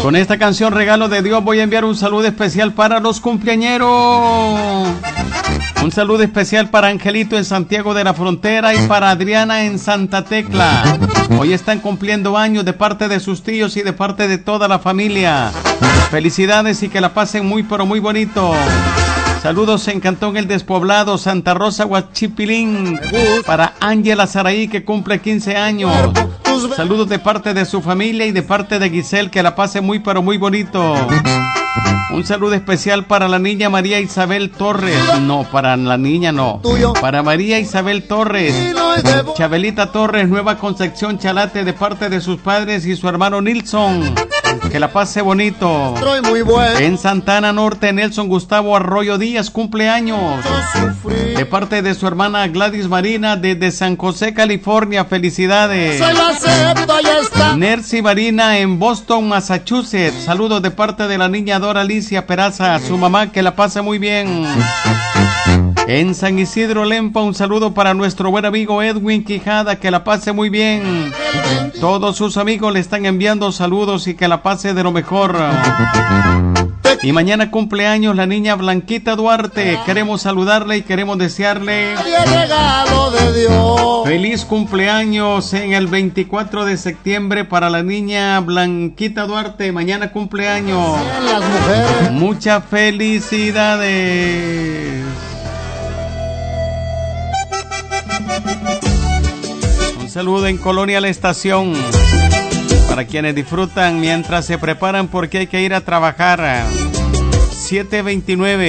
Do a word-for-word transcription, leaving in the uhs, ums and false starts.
Con esta canción Regalo de Dios voy a enviar un saludo especial para los cumpleañeros. Un saludo especial para Angelito en Santiago de la Frontera y para Adriana en Santa Tecla. Hoy están cumpliendo años de parte de sus tíos y de parte de toda la familia. Felicidades y que la pasen muy pero muy bonito. Saludos en Cantón El Despoblado, Santa Rosa, Huachipilín, para Ángela Saraí que cumple quince años. Saludos de parte de su familia y de parte de Giselle, que la pase muy pero muy bonito. Un saludo especial para la niña María Isabel Torres. No, para la niña no. Para María Isabel Torres. Chabelita Torres, Nueva Concepción Chalate, de parte de sus padres y su hermano Nilson. Que la pase bonito. En Santana Norte, Nelson Gustavo Arroyo Díaz, cumpleaños. De parte de su hermana Gladys Marina, desde San José, California. Felicidades. Nercy Marina en Boston, Massachusetts. Saludos de parte de la niña Dora Alicia Peraza, su mamá, que la pase muy bien. En San Isidro Lempa, un saludo para nuestro buen amigo Edwin Quijada, que la pase muy bien. Todos sus amigos le están enviando saludos y que la pase de lo mejor. Y mañana cumpleaños la niña Blanquita Duarte. Queremos saludarle y queremos desearle feliz cumpleaños en el veinticuatro de septiembre para la niña Blanquita Duarte. Mañana cumpleaños. Muchas felicidades. Un saludo en Colonia La Estación para quienes disfrutan mientras se preparan porque hay que ir a trabajar. siete veintinueve